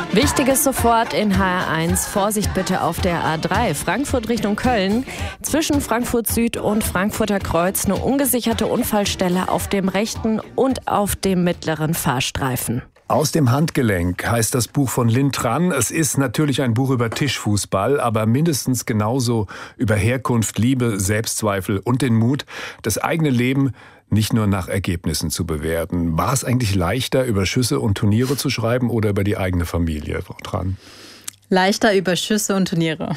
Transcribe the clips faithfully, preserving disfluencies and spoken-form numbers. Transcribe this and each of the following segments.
Wichtiges sofort in H R eins. Vorsicht bitte auf der A drei. Frankfurt Richtung Köln. Zwischen Frankfurt Süd und Frankfurter Kreuz eine ungesicherte Unfallstelle auf dem rechten und auf dem mittleren Fahrstreifen. Aus dem Handgelenk heißt das Buch von Lynn Tran. Es ist natürlich ein Buch über Tischfußball, aber mindestens genauso über Herkunft, Liebe, Selbstzweifel und den Mut, das eigene Leben nicht nur nach Ergebnissen zu bewerten. War es eigentlich leichter, über Schüsse und Turniere zu schreiben oder über die eigene Familie, Frau Tran? Leichter über Schüsse und Turniere.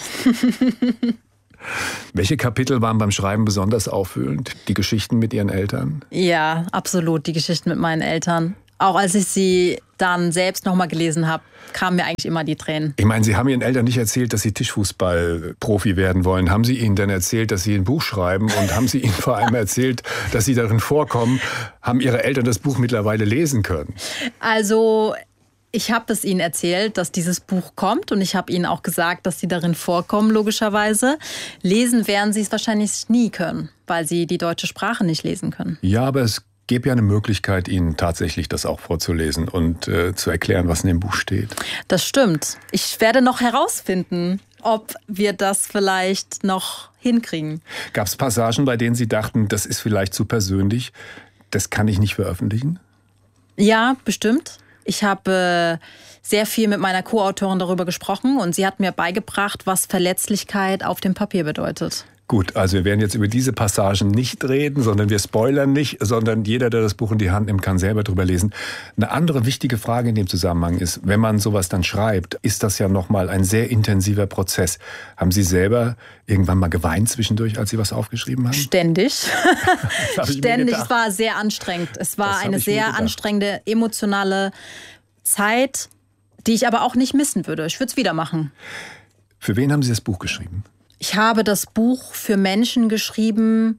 Welche Kapitel waren beim Schreiben besonders aufwühlend? Die Geschichten mit Ihren Eltern? Ja, absolut, die Geschichten mit meinen Eltern. Auch als ich sie dann selbst nochmal gelesen habe, kamen mir eigentlich immer die Tränen. Ich meine, Sie haben Ihren Eltern nicht erzählt, dass Sie Tischfußball-Profi werden wollen. Haben Sie ihnen denn erzählt, dass Sie ein Buch schreiben? Und haben Sie ihnen vor allem erzählt, dass Sie darin vorkommen? Haben Ihre Eltern das Buch mittlerweile lesen können? Also ich habe es ihnen erzählt, dass dieses Buch kommt. Und ich habe ihnen auch gesagt, dass sie darin vorkommen, logischerweise. Lesen werden sie es wahrscheinlich nie können, weil sie die deutsche Sprache nicht lesen können. Ja, aber es gäbe ja eine Möglichkeit, Ihnen tatsächlich das auch vorzulesen und äh, zu erklären, was in dem Buch steht. Das stimmt. Ich werde noch herausfinden, ob wir das vielleicht noch hinkriegen. Gab es Passagen, bei denen Sie dachten, das ist vielleicht zu persönlich, das kann ich nicht veröffentlichen? Ja, bestimmt. Ich habe äh, sehr viel mit meiner Co-Autorin darüber gesprochen und sie hat mir beigebracht, was Verletzlichkeit auf dem Papier bedeutet. Gut, also wir werden jetzt über diese Passagen nicht reden, sondern wir spoilern nicht, sondern jeder, der das Buch in die Hand nimmt, kann selber drüber lesen. Eine andere wichtige Frage in dem Zusammenhang ist, wenn man sowas dann schreibt, ist das ja nochmal ein sehr intensiver Prozess. Haben Sie selber irgendwann mal geweint zwischendurch, als Sie was aufgeschrieben haben? Ständig. Ständig. Es war sehr anstrengend. Es war eine sehr anstrengende, emotionale Zeit, die ich aber auch nicht missen würde. Ich würde es wieder machen. Für wen haben Sie das Buch geschrieben? Ich habe das Buch für Menschen geschrieben,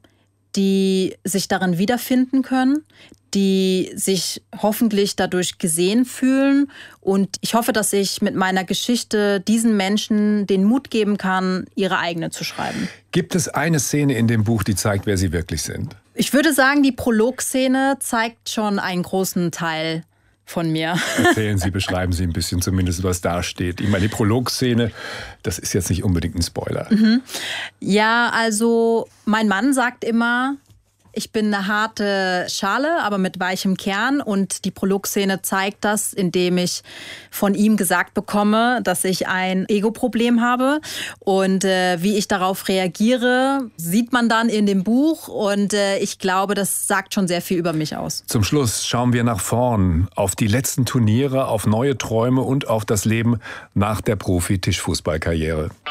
die sich darin wiederfinden können, die sich hoffentlich dadurch gesehen fühlen. Und ich hoffe, dass ich mit meiner Geschichte diesen Menschen den Mut geben kann, ihre eigene zu schreiben. Gibt es eine Szene in dem Buch, die zeigt, wer Sie wirklich sind? Ich würde sagen, die Prolog-Szene zeigt schon einen großen Teil von mir. Erzählen Sie, beschreiben Sie ein bisschen zumindest, was da steht. Ich meine, die Prolog-Szene, das ist jetzt nicht unbedingt ein Spoiler. Mhm. Ja, also mein Mann sagt immer, ich bin eine harte Schale, aber mit weichem Kern. Und die Prolog-Szene zeigt das, indem ich von ihm gesagt bekomme, dass ich ein Ego-Problem habe. Und äh, wie ich darauf reagiere, sieht man dann in dem Buch. Und äh, ich glaube, das sagt schon sehr viel über mich aus. Zum Schluss schauen wir nach vorn, auf die letzten Turniere, auf neue Träume und auf das Leben nach der Profi-Tischfußballkarriere.